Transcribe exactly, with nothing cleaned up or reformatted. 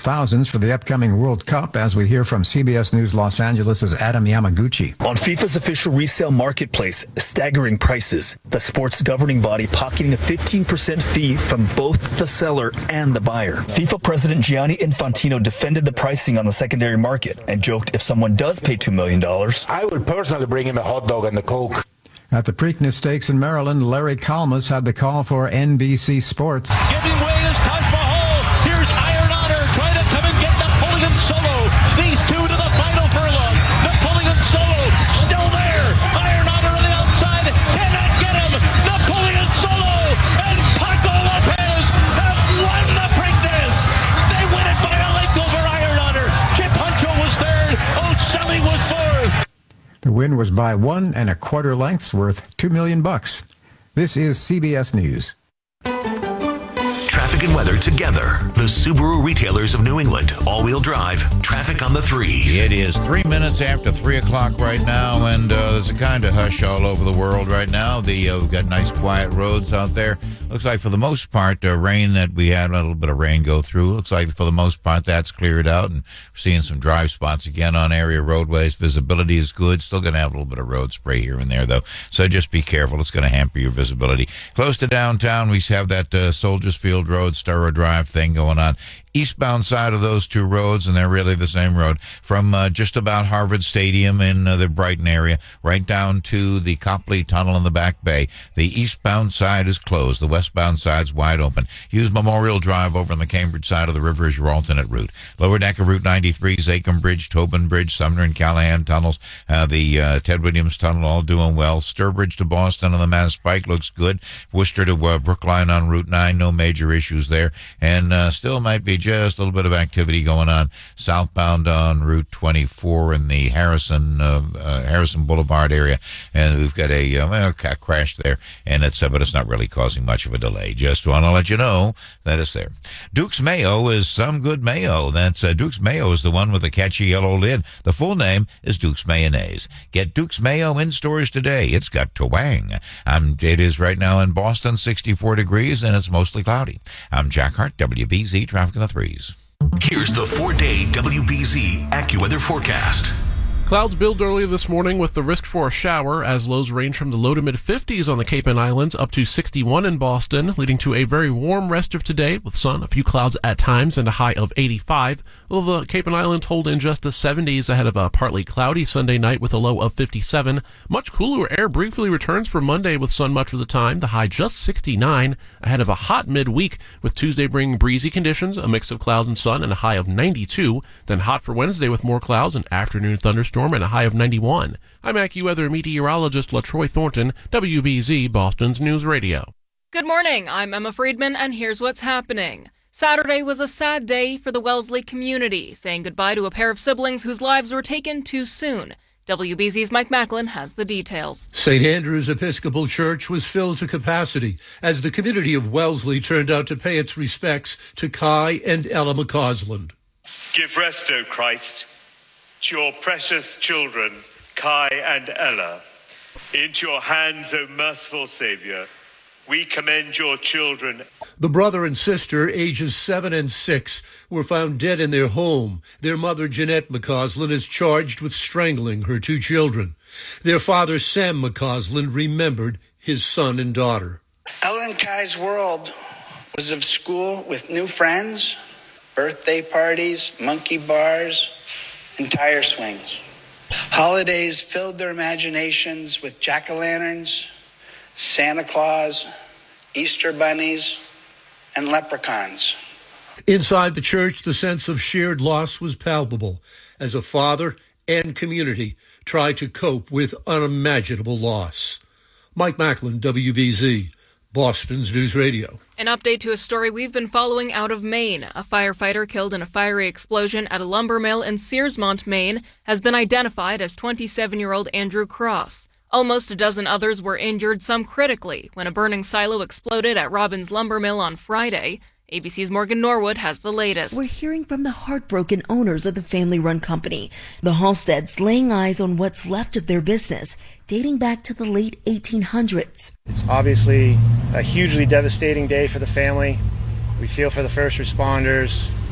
thousands for the upcoming World Cup, as we hear from C B S News Los Angeles' Adam Yamaguchi. On FIFA's official resale marketplace, staggering prices. The sport's governing body pocketing a fifteen percent fee from both the seller and the buyer. FIFA President Gianni Infantino defended the pricing on the secondary market and joked if someone does pay two million dollars, I will personally bring him a hot dog and a Coke. At the Preakness Stakes in Maryland, Larry Kalmus had the call for N B C Sports. Giving way is Taj Mahal. Here's Iron Honor trying to come and get Napoleon Solo. These two to the final furlong. Napoleon Solo still there. Iron Honor on the outside. Cannot get him. Napoleon Solo and Paco Lopez have won the Preakness. They win it by a length over Iron Honor. Chip Huncho was third. O'Sully was fourth. The win was by one and a quarter lengths, worth two million bucks. This is C B S News. Traffic and weather together. The Subaru retailers of New England. All-wheel drive. Traffic on the threes. It is three minutes after three o'clock right now, and uh, there's a kind of hush all over the world right now. The uh, we've got nice, quiet roads out there. Looks like for the most part, uh, rain that we had, a little bit of rain go through. Looks like for the most part that's cleared out, and we're seeing some drive spots again on area roadways. Visibility is good. Still going to have a little bit of road spray here and there, though. So just be careful. It's going to hamper your visibility. Close to downtown, we have that uh, Soldiers Field Road, Sturrow Drive thing going on. Eastbound side of those two roads, and they're really the same road, from uh, just about Harvard Stadium in uh, the Brighton area, right down to the Copley Tunnel in the Back Bay. The eastbound side is closed. The westbound side's wide open. Use Memorial Drive over on the Cambridge side of the river as your alternate route. Lower deck of Route ninety-three, Zachem Bridge, Tobin Bridge, Sumner and Callahan tunnels, uh, the uh, Ted Williams Tunnel, all doing well. Sturbridge to Boston on the Mass Pike looks good. Worcester to uh, Brookline on Route nine, no major issues there. And uh, still might be just a little bit of activity going on southbound on Route twenty-four in the Harrison uh, uh, Harrison Boulevard area, and we've got a, uh, well, a crash there, and it's uh, but it's not really causing much of a delay. Just want to let you know that it's there. Duke's Mayo is some good mayo. That's uh, Duke's Mayo is the one with the catchy yellow lid. The full name is Duke's Mayonnaise. Get Duke's Mayo in stores today. It's got twang. Um, it is right now in Boston, sixty-four degrees, and it's mostly cloudy. I'm Jack Hart, W B Z Traffic in the Threes. Here's the four-day W B Z AccuWeather forecast. Clouds build early this morning with the risk for a shower as lows range from the low to mid-fifties on the Cape and Islands up to sixty-one in Boston, leading to a very warm rest of today with sun, a few clouds at times, and a high of eighty-five. Although the Cape and Islands hold in just the seventies ahead of a partly cloudy Sunday night with a low of fifty-seven. Much cooler air briefly returns for Monday with sun much of the time, the high just sixty-nine ahead of a hot midweek with Tuesday bringing breezy conditions, a mix of cloud and sun, and a high of ninety-two. Then hot for Wednesday with more clouds, an afternoon thunderstorm, and a high of ninety-one. I'm AccuWeather meteorologist LaTroy Thornton, W B Z Boston's News Radio. Good morning, I'm Emma Friedman, and here's what's happening. Saturday was a sad day for the Wellesley community, saying goodbye to a pair of siblings whose lives were taken too soon. W B Z's Mike Macklin has the details. Saint Andrew's Episcopal Church was filled to capacity as the community of Wellesley turned out to pay its respects to Kai and Ella McCausland. Give rest, O Christ, to your precious children, Kai and Ella. Into your hands, O merciful Saviour, we commend your children. The brother and sister, ages seven and six, were found dead in their home. Their mother, Jeanette McCausland, is charged with strangling her two children. Their father, Sam McCausland, remembered his son and daughter. Ella and Kai's world was of school with new friends, birthday parties, monkey bars, and tire swings. Holidays filled their imaginations with jack-o'-lanterns, Santa Claus, Easter bunnies, and leprechauns. Inside the church, the sense of shared loss was palpable as a father and community tried to cope with unimaginable loss. Mike Macklin, W B Z, Boston's News Radio. An update to a story we've been following out of Maine. A firefighter killed in a fiery explosion at a lumber mill in Searsmont, Maine, has been identified as twenty-seven-year-old Andrew Cross. Almost a dozen others were injured, some critically, when a burning silo exploded at Robbins Lumber Mill on Friday. A B C's Morgan Norwood has the latest. We're hearing from the heartbroken owners of the family-run company. The Halsteads laying eyes on what's left of their business, dating back to the late eighteen hundreds. It's obviously a hugely devastating day for the family. We feel for the first responders,